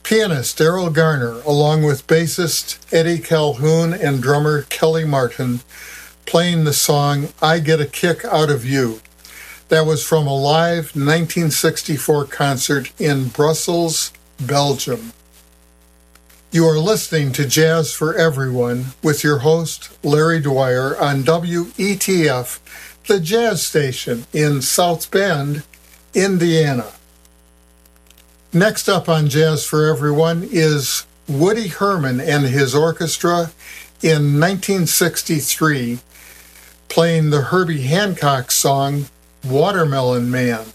Pianist Daryl Garner, along with bassist Eddie Calhoun and drummer Kelly Martin, playing the song I Get a Kick Out of You. That was from a live 1964 concert in Brussels, Belgium. You are listening to Jazz for Everyone with your host, Larry Dwyer, on WETF, the jazz station in South Bend, Indiana. Next up on Jazz for Everyone is Woody Herman and his orchestra in 1963, playing the Herbie Hancock song, Watermelon Man.